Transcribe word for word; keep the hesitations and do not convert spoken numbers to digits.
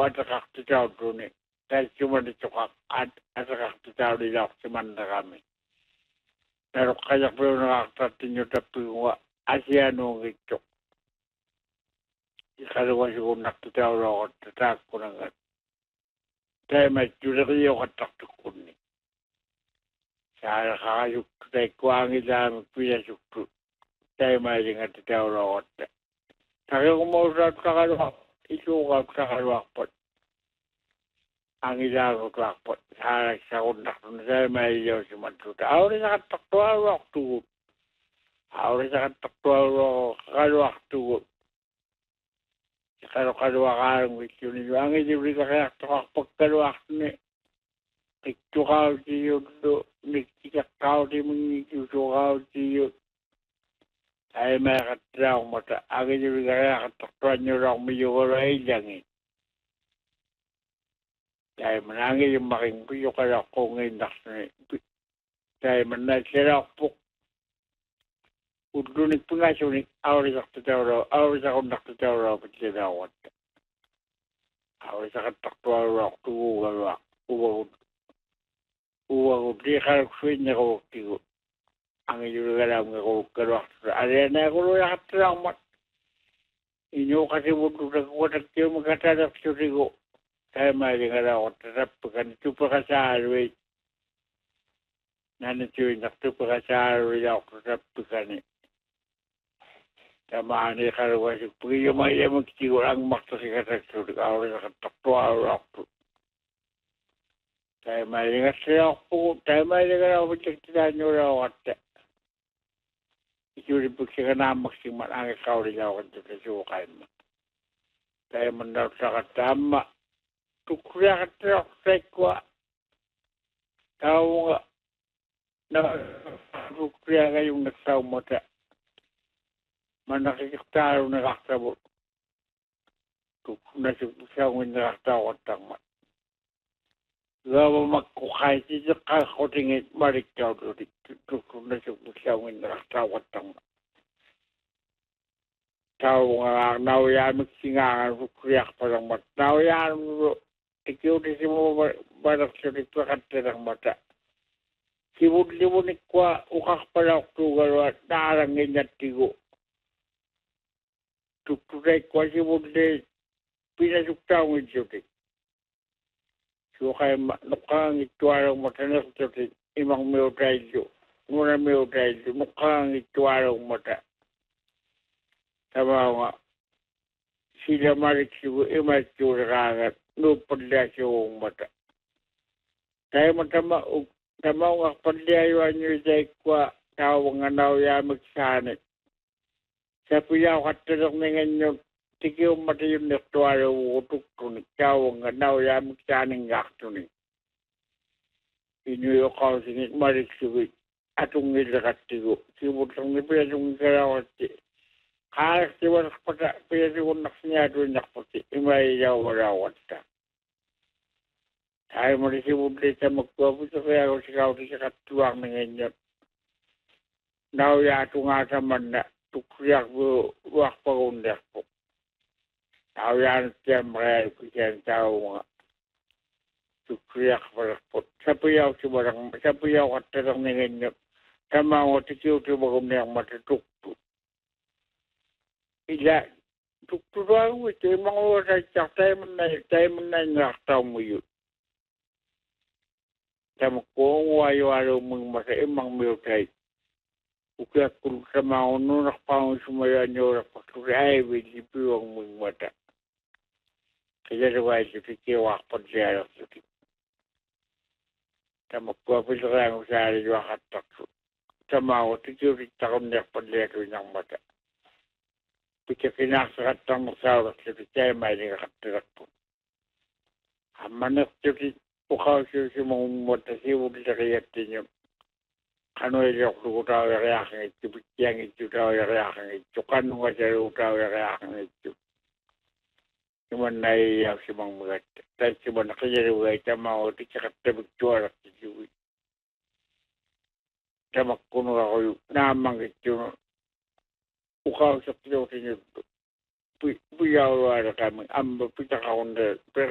atakakti tau tuni. Tai cuma dicokak atakakti tau di lauk semanda kami. Pero kaya pun nakaktatinyo tapi wa asiano ngicok. Kalau masih nak tahu orang tak kurang. Saya macam ni orang tak tukun ni. Saya kalau saya kuang itu punya suku. Saya macam ni tahu orang. Saya mau saya kalau itu orang kalau apa. Angin aku apa. Saya saya nak saya macam cuma tu. Awak ni tak tahu waktu. Awak tak tahu kalau waktu. Kalau kalau orang itu ni, orang itu beri kerja terus pekerja ni, itu kau dia tu, ni kita kau dia mengitu kau dia. Saya mereka tahu mata, orang itu beri kerja terus orang menjual orang jangan. Saya menangis makin pujuk kalau kau ngendak ni, saya menangis serapuk. Udah ni pengasuh ni, awal tak tahu, awal tak nak tahu apa cerita awak. Awal tak tahu awak tu awak, awak, awak dia kalau suinya awak tu, angin juga dalam awak keluar. Ada ni aku yang terang mat. Ini awak kasih butuh tak kuat tak mengata tak curigo. Saya mahu dengar awak tetap bukan itu perkasa arway. Nanti cuy nak tu perkasa arway awak tetap bukan ni. Sama ni kalau masuk pergi macam mesti orang maksa kata sudah orang kata tua orang tu. Saya mahu dengar siapa, saya mahu dengar apa cerita orang ada. Itu dibuat nama maksimal angin kau di jauh itu kesukaan. Saya mendapat sangat sama. Tukuria kata saya kuat. Tahu tak? Nak tukuria kayu nak tahu mata. Mana kita tahu nak tahu, tu nasi pisau nak tahu tentang. Lalu mak kukai itu kalau kau tinggal balik jauh tu, tu nasi pisau nak tahu tentang. Tahu orang tahu yang mesti ngan kuliah pada mat. Tahu yang itu di semua badak cerita kata mata. Sibuk sibuk ni kuah ukah pada waktu kalau darang ingat tigo. Tukurai kuasi boleh pindah suka menjadi. Sukai nukang itu orang macam itu imang meudai itu, mula meudai itu nukang itu orang macam. Sama orang sila mari siapa imam itu orang numpang dia siapa macam. Saya macam sama orang pandai yang nyuci kuah tahu mengenal yang macam. Saya punya waktu dengan yang tiga umat yang nektuar untuk tu ni kau ngenau yang macam enggak tu ni. Ini kau sini mari sini atung ni dekat tiga. Sibuk sini punya atung kerawat. Kalau sibuk pada punya sibuk nak sini atung nak pasti. Imai jauh kerawat dah. Saya mari sibuk di sama kau pun saya harus kau di dekat tuang dengan yang. Nau yang atung ada mana. Tukuyak bu wak pengundak bu. Tahu yang jam raya kucing tahu mak. Tukuyak berput. Siapa yang cuba orang, siapa yang kata orang dengan sama waktu itu cuba orang mati tuktu. Ila tuktu doang itu emang orang cak saya menai, saya menai nak tahu muyut. Sama kau wayu wayu mengmasa emang muyutai. Ukia kul sama onu nak pau semua nyor pakai biji piang mengmata. Kerja dua itu fikir waktu jarak itu. Sama kau pilih usaha juga hatak. Sama waktu itu tahun yang pada itu yang mata. Fikir kena sekat tang usaha itu saya main hatak tu. Amanah itu ukau sih semua mata sih udah kerja tinya. Kanu yang aku tahu yang itu, yang itu tahu yang itu, kanu yang tahu yang itu. Cuma naik yang semang berat. Dan cuma nak kerja juga, cuma mau dicakap terjual itu. Cuma kunu aku nama itu, ukau seperti itu. Puyau ada kami, ambil pita kawan